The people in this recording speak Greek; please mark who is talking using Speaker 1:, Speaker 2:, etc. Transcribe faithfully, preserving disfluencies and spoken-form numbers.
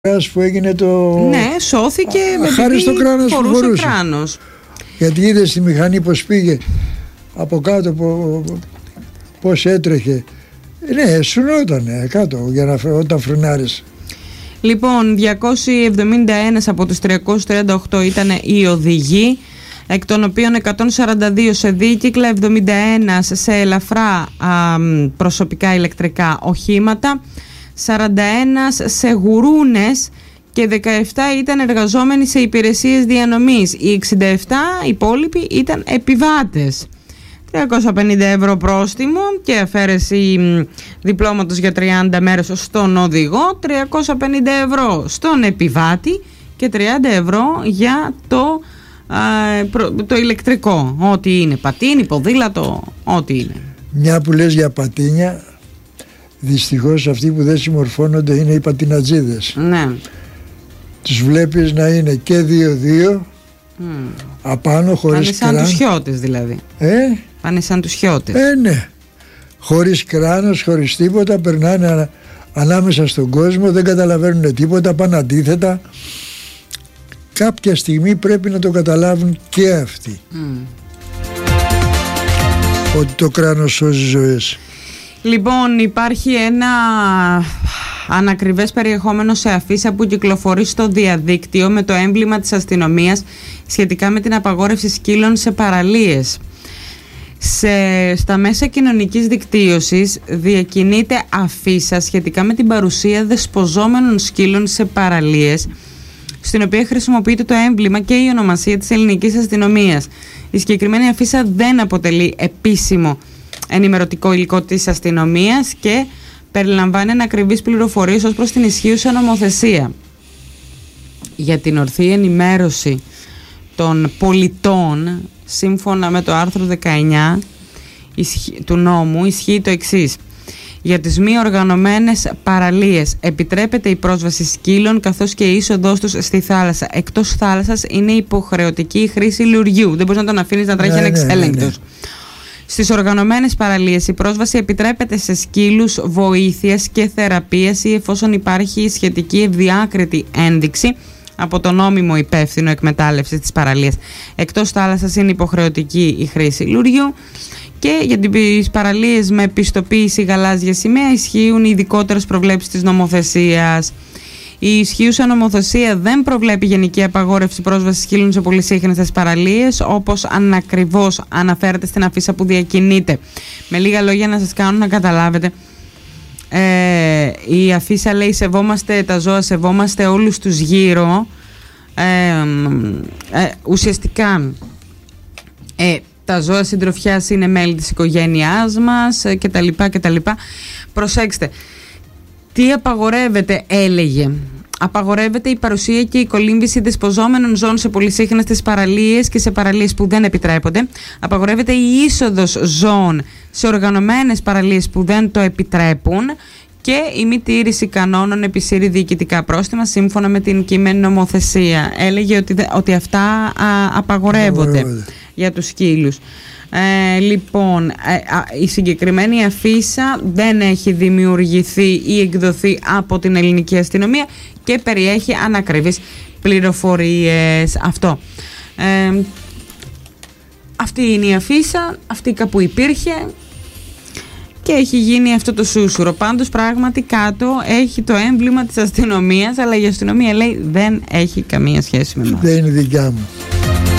Speaker 1: που έγινε το...
Speaker 2: Ναι, σώθηκε
Speaker 1: χάρη στο κράνος που φορούσε.
Speaker 2: Κράνος.
Speaker 1: Γιατί είδε στη μηχανή πως πήγε από κάτω, πως έτρεχε. Ναι, σουνότανε κάτω για να, όταν φρενάρισε.
Speaker 2: Λοιπόν, διακόσιοι εβδομήντα ένα από τους τριακόσιους τριάντα οκτώ ήταν οι οδηγοί, εκ των οποίων εκατόν σαράντα δύο σε δίκυκλα, εβδομήντα ένα σε ελαφρά α, προσωπικά ηλεκτρικά οχήματα, σαράντα ένα σε γουρούνες και δεκαεπτά ήταν εργαζόμενοι σε υπηρεσίες διανομής. Οι εξήντα επτά υπόλοιποι ήταν επιβάτες. τριακόσια πενήντα ευρώ πρόστιμο και αφαίρεση διπλώματος για τριάντα μέρες στον οδηγό, τριακόσια πενήντα ευρώ στον επιβάτη και τριάντα ευρώ για το, α, το ηλεκτρικό, ό,τι είναι, πατίνι, ποδήλατο, ό,τι είναι.
Speaker 1: Μια που λες για πατίνια, δυστυχώς αυτοί που δεν συμμορφώνονται είναι οι πατινατζίδες.
Speaker 2: Ναι.
Speaker 1: Τους βλέπεις να είναι και δύο δύο mm. απάνω χωρίς κράνος.
Speaker 2: Πάνε σαν τους χιώτες δηλαδή.
Speaker 1: Ε?
Speaker 2: Πάνε σαν τους χιώτες.
Speaker 1: Ε, ναι. Χωρίς κράνος, χωρίς τίποτα, περνάνε ανα, ανάμεσα στον κόσμο, δεν καταλαβαίνουν τίποτα, πάνε αντίθετα. Κάποια στιγμή πρέπει να το καταλάβουν και αυτοί. Mm. Ότι το κράνος σώζει ζωές.
Speaker 2: Λοιπόν, υπάρχει ένα ανακριβές περιεχόμενο σε αφίσα που κυκλοφορεί στο διαδίκτυο με το έμβλημα της αστυνομίας σχετικά με την απαγόρευση σκύλων σε παραλίες. Σε, στα μέσα κοινωνικής δικτύωσης διακινείται αφίσα σχετικά με την παρουσία δεσποζόμενων σκύλων σε παραλίες, στην οποία χρησιμοποιείται το έμβλημα και η ονομασία της ελληνικής αστυνομίας. Η συγκεκριμένη αφίσα δεν αποτελεί επίσημο ενημερωτικό υλικό της αστυνομίας και περιλαμβάνει ανακριβείς πληροφορίες ως προς την ισχύουσα νομοθεσία. Για την ορθή ενημέρωση των πολιτών, σύμφωνα με το άρθρο δεκαεννιά του νόμου, ισχύει το εξής. Για τις μη οργανωμένες παραλίες επιτρέπεται η πρόσβαση σκύλων καθώς και η είσοδός τους στη θάλασσα. Εκτός θάλασσας είναι υποχρεωτική η χρήση λουριού. Δεν μπορείς να τον αφήνεις να τρέχει ανεξέλεγκτος. Ναι, ναι, ναι. Στις οργανωμένες παραλίες η πρόσβαση επιτρέπεται σε σκύλους βοήθειας και θεραπείας ή εφόσον υπάρχει σχετική ευδιάκριτη ένδειξη από το νόμιμο υπεύθυνο εκμετάλλευσης της παραλίας. Εκτός θάλασσας είναι υποχρεωτική η χρήση λουριού και για τις παραλίες με πιστοποίηση γαλάζια σημαία ισχύουν οι ειδικότερες προβλέψεις της νομοθεσίας. Η ισχύουσα νομοθεσία δεν προβλέπει γενική απαγόρευση πρόσβασης σκύλων σε πολυσύχναστες παραλίες, όπως ανακριβώς αναφέρεται στην αφίσα που διακινείται. Με λίγα λόγια να σας κάνω να καταλάβετε, ε, η αφίσα λέει σεβόμαστε τα ζώα, σεβόμαστε όλους τους γύρω. Ε, ε, ουσιαστικά ε, τα ζώα συντροφιάς είναι μέλη της οικογένειάς μας ε, κτλ, κτλ. Προσέξτε. Τι απαγορεύεται, έλεγε. Απαγορεύεται η παρουσία και η κολύμβηση δεσποζόμενων ζώων σε πολυσύχναστες παραλίες και σε παραλίες που δεν επιτρέπονται. Απαγορεύεται η είσοδος ζώων σε οργανωμένες παραλίες που δεν το επιτρέπουν και η μη τήρηση κανόνων επισύρει διοικητικά πρόστιμα σύμφωνα με την κείμενη νομοθεσία. Έλεγε ότι, ότι αυτά α, απαγορεύονται, απαγορεύονται για τους σκύλους. Ε, λοιπόν, ε, η συγκεκριμένη αφίσα δεν έχει δημιουργηθεί ή εκδοθεί από την ελληνική αστυνομία και περιέχει ανακριβείς πληροφορίες. Αυτό. Ε, αυτή είναι η αφίσα, αυτή κάπου υπήρχε και έχει γίνει αυτό το σούσουρο. Πάντως πράγματι κάτω έχει το έμβλημα της αστυνομίας, αλλά η αστυνομία λέει δεν έχει καμία σχέση με εμάς.
Speaker 1: Δεν είναι δικιά μου.